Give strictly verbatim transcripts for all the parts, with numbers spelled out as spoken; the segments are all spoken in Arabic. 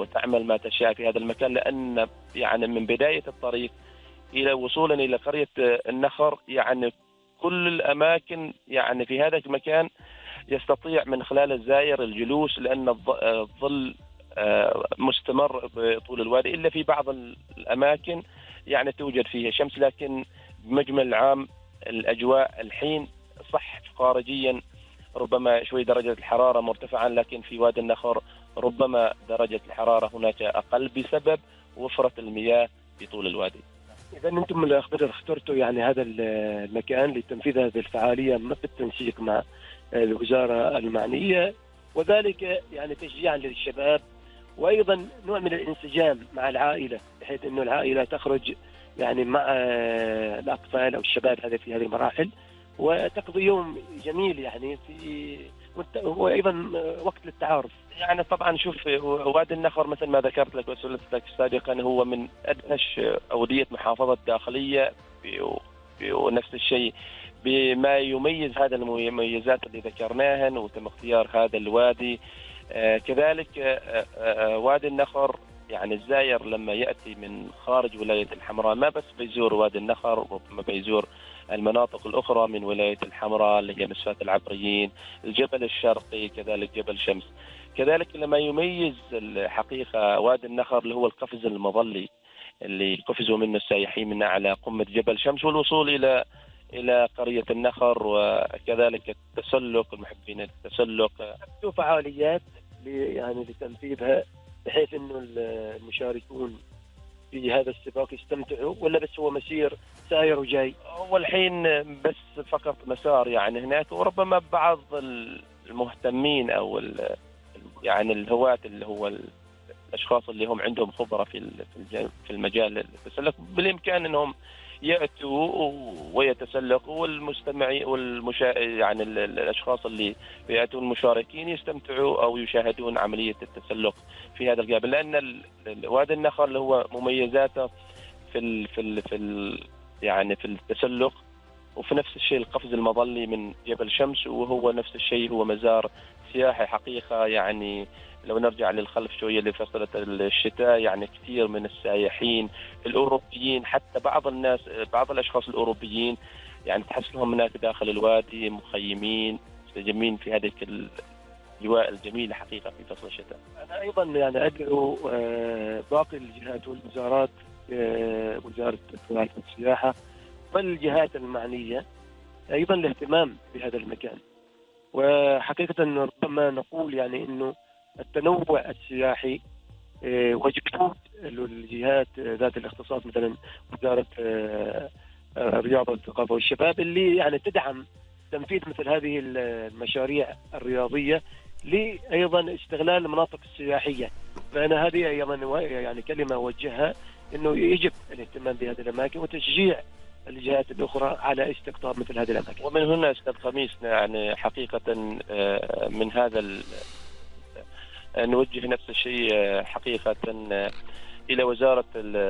وتعمل ما تشاء في هذا المكان، لأن يعني من بداية الطريق إلى وصولا إلى قرية النخر يعني كل الأماكن يعني في هذا المكان يستطيع من خلال الزائر الجلوس، لأن الظل مستمر طول الوادي، إلا في بعض الأماكن يعني توجد فيها شمس، لكن بمجمل العام الأجواء الحين صح خارجيا ربما شوي درجة الحرارة مرتفعة، لكن في وادي النخر ربما درجة الحرارة هناك أقل بسبب وفرة المياه في طول الوادي. إذا أنتم الأخضر اخترتوا يعني هذا المكان لتنفيذ هذه الفعالية بالتنسيق مع الوزارة المعنية، وذلك يعني تشجيعا للشباب، وأيضا نوع من الانسجام مع العائلة، بحيث أنه العائلة تخرج يعني مع الأطفال أو الشباب هذا في هذه المراحل وتقضي يوم جميل يعني في، وأيضا وقت للتعارف. يعني طبعا شوف وادي النخر مثل ما ذكرت لك وسألت لك سابقا هو من أدهش أودية محافظة الداخلية، ونفس الشيء بما يميز هذا المميزات اللي ذكرناها وتم اختيار هذا الوادي. آه كذلك آه آه وادي النخر يعني الزائر لما يأتي من خارج ولاية الحمراء ما بس بيزور وادي النخر، ربما بيزور المناطق الأخرى من ولاية الحمراء اللي هي مسفات العبريين، الجبل الشرقي، كذلك جبل شمس. كذلك لما يميز الحقيقة وادي النخر اللي هو القفز المظلي اللي قفزوا منه السائحين من أعلى قمة جبل شمس والوصول إلى إلى قرية النخر، وكذلك التسلق المحبين التسلق. شو فعاليات يعني لتنفيذها بحيث إنه المشاركون في هذا السباق يستمتعوا، ولا بس هو مسير ساير وجاي؟ هو الحين بس فقط مسار يعني هناك، وربما بعض المهتمين أو يعني الهواة اللي هو الأشخاص اللي هم عندهم خبرة في في المجال التسلق بالإمكان أنهم يأتوا ويتسلقوا، والمستمعين والمشا يعني الأشخاص اللي يأتوا المشاركين يستمتعوا أو يشاهدون عملية التسلق في هذا الجبل، لأن وادي النخر اللي هو مميزاته في ال في ال في ال يعني في التسلق، وفي نفس الشيء القفز المظلي من جبل شمس، وهو نفس الشيء هو مزار سياحي حقيقة. يعني لو نرجع للخلف شوية لفترة الشتاء يعني كثير من السائحين الأوروبيين، حتى بعض الناس بعض الأشخاص الأوروبيين يعني تحصلهم هناك داخل الوادي مخيمين مستجمين في هذه الأجواء الجميلة حقيقة في فصل الشتاء. أنا أيضا يعني أدعو باقي الجهات والوزارات، وزارة السياحة والجهات المعنية أيضا الاهتمام بهذا المكان. وحقيقة ربما نقول يعني إنه التنوع السياحي وجهود الجهات ذات الاختصاص مثلا وزارة الرياضة والثقافة والشباب اللي يعني تدعم تنفيذ مثل هذه المشاريع الرياضية لأيضا استغلال المناطق السياحية. فأنا هذه أيضا يعني كلمة أوجهها إنه يجب الاهتمام بهذه الأماكن وتشجيع الجهات الأخرى على استقطاب مثل هذه الأماكن. ومن هنا أستاذ خميس يعني حقيقة من هذا نوجه نفس الشيء حقيقة إلى وزارة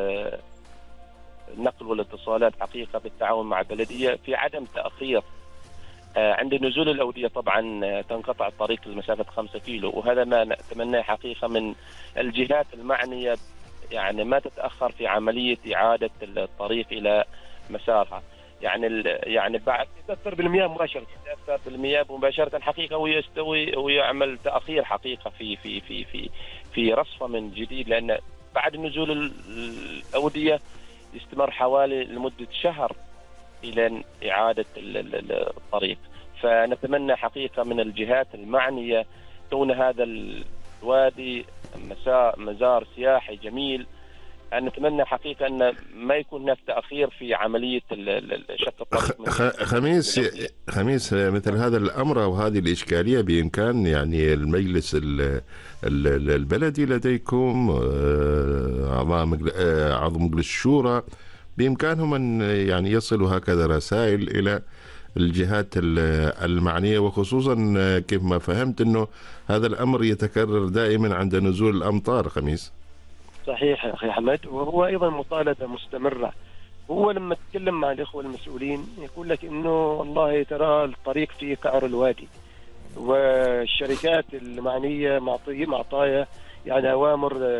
النقل والاتصالات حقيقة بالتعاون مع البلدية في عدم تأخير عند نزول الأودية. طبعا تنقطع الطريق لمسافة خمسة كيلو، وهذا ما نتمناه حقيقة من الجهات المعنية، يعني ما تتأخر في عملية إعادة الطريق إلى مسارها. يعني يعني بعد تأثر بالمياه مباشرة تأثر بالمياه مباشرة حقيقة، ويستوي ويعمل تأخير حقيقة في في في في في رصفة من جديد، لأن بعد نزول الأودية يستمر حوالي لمدة شهر إلى إعادة الطريق. فنتمنى حقيقة من الجهات المعنية كون هذا الوادي مزار سياحي جميل، أن نتمنى حقيقة أن ما يكون هناك تأخير في عملية شق الطريق. خميس خميس مثل هذا الأمر أو هذه الإشكالية بإمكان يعني المجلس البلدي لديكم أعضاء عضو مجلس الشورى بإمكانهم أن يعني يصلوا هكذا رسائل إلى الجهات المعنية، وخصوصا كيف ما فهمت أنه هذا الأمر يتكرر دائما عند نزول الأمطار. خميس صحيح يا أخي حمد، وهو أيضا مطالبة مستمرة. هو لما تتكلم مع الإخوة المسؤولين يقول لك إنه والله ترى الطريق في قعر الوادي، والشركات المعنية معطية معطايا يعني أوامر